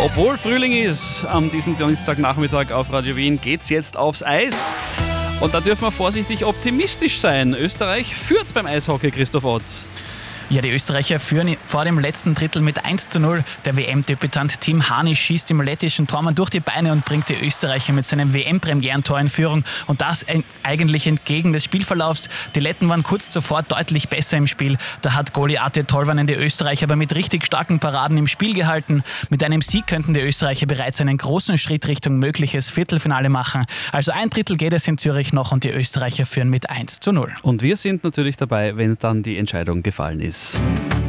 Obwohl Frühling ist, an diesem Dienstagnachmittag auf Radio Wien geht's jetzt aufs Eis. Und da dürfen wir vorsichtig optimistisch sein. Österreich führt beim Eishockey, Christoph Ott. Ja, die Österreicher führen vor dem letzten Drittel mit 1:0. Der WM-Debütant Tim Hanisch schießt dem lettischen Tormann durch die Beine und bringt die Österreicher mit seinem WM-Premierentor in Führung. Und das eigentlich entgegen des Spielverlaufs. Die Letten waren kurz zuvor deutlich besser im Spiel. Da hat Goalie Ate Tolvanen die Österreicher aber mit richtig starken Paraden im Spiel gehalten. Mit einem Sieg könnten die Österreicher bereits einen großen Schritt Richtung mögliches Viertelfinale machen. Also ein Drittel geht es in Zürich noch und die Österreicher führen mit 1:0. Und wir sind natürlich dabei, wenn dann die Entscheidung gefallen ist.